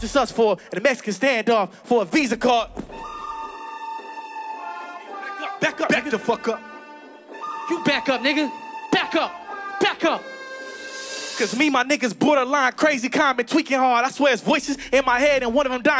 Just us for the Mexican standoff for a Visa card. Back the fuck up. You back up, nigga. Back up. Cause me, my niggas borderline crazy, calm and tweaking hard. I swear it's voices in my head and one of them dying.